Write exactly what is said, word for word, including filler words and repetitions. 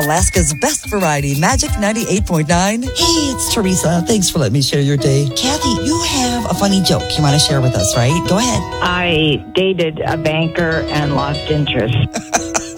Alaska's best variety, Magic ninety-eight point nine. Hey, it's Teresa. Thanks for letting me share your day. Kathy, you have a funny joke you want to share with us, right? Go ahead. I dated a banker and lost interest.